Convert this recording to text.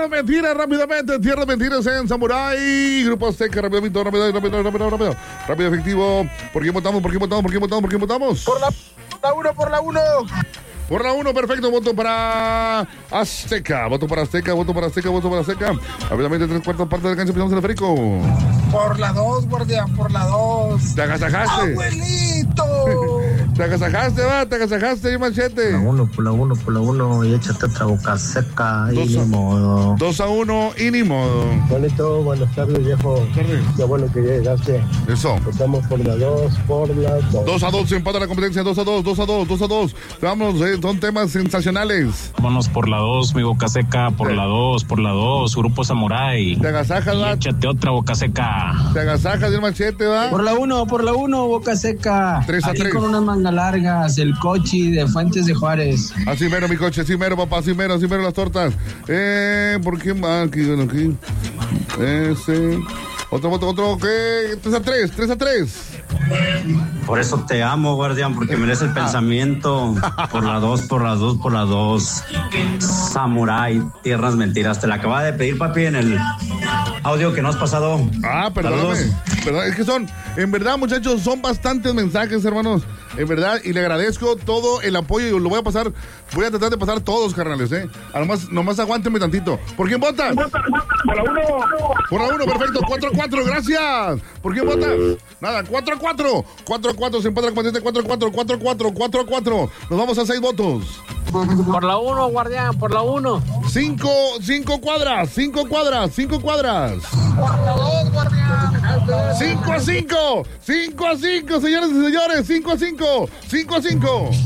Tierra Mentira, rápidamente. Tierra Mentiras en Samurai. Grupo Azteca, rápido, rápido, efectivo. ¿Por quién votamos? Por la 1, por la 1. Por la 1, perfecto, voto para Azteca. Rápidamente, 3/4 partes de la cancha, empezamos el esférico. Por la 2, guardián, por la 2. Te agasajaste. ¡Abuelito! Te agasajaste, y Machete. Por la 1, y échate otra boca seca, y ni modo. 2-1, y ni modo. Bonito, buenas tardes, viejo. Qué bueno que llegaste. Eso. Votamos por la 2, 2-2, se empata la competencia, 2-2. Vamos, son temas sensacionales. Vámonos por la 2, mi boca seca, por la 2, Grupo Samurai. Te agasajas, va. Échate otra boca seca. Te agasajas, el Machete, va. Por la 1, boca seca. 3-3. Con unas mangas largas, el Cochi de Fuentes de Juárez. Así mero, mi coche, así mero, papá, así mero las tortas. ¿Por qué más? Aquí. Otro, ¿qué? 3-3. Por eso te amo, guardián, porque merece el pensamiento. Por la 2. Samurai, Tierras Mentiras. Te la acaba de pedir, papi, en el audio que nos has pasado. Perdóname. Es que en verdad, muchachos, son bastantes mensajes, hermanos. En verdad, y le agradezco todo el apoyo y lo voy a tratar de pasar todos, carnales, nomás aguántenme tantito. ¿Por quién votas? Por la 1. Por la 1, perfecto. 4-4, gracias. ¿Por quién votas? Nada, 4-4. 4-4, se empata la competencia. 4-4. Nos vamos a 6 votos. Por la 1, guardián, por la 1. 5 cuadras. Por la 2, guardián. 5-5, señores y señores, 5-5.